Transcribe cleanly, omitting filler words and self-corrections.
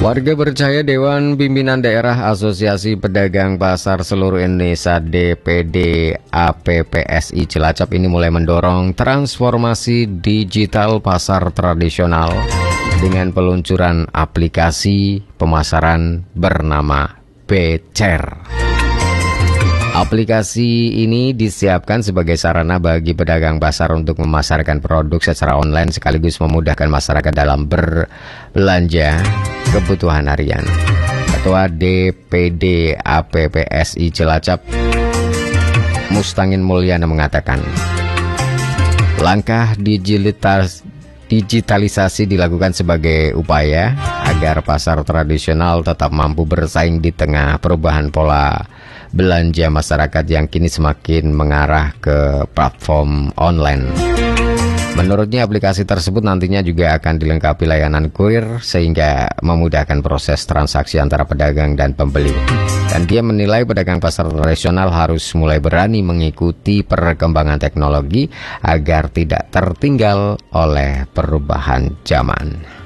Warga percaya Dewan Pimpinan Daerah Asosiasi Pedagang Pasar Seluruh Indonesia DPD APPSI Cilacap ini mulai mendorong transformasi digital pasar tradisional dengan peluncuran aplikasi pemasaran bernama Becer. Aplikasi ini disiapkan sebagai sarana bagi pedagang pasar untuk memasarkan produk secara online sekaligus memudahkan masyarakat dalam berbelanja kebutuhan harian. Ketua DPD APPSI Cilacap Mustangin Mulyana mengatakan, langkah digitalisasi dilakukan sebagai upaya agar pasar tradisional tetap mampu bersaing di tengah perubahan pola belanja masyarakat yang kini semakin mengarah ke platform online. Menurutnya aplikasi tersebut nantinya juga akan dilengkapi layanan kurir sehingga memudahkan proses transaksi antara pedagang dan pembeli. Dan dia menilai pedagang pasar tradisional harus mulai berani mengikuti perkembangan teknologi agar tidak tertinggal oleh perubahan zaman.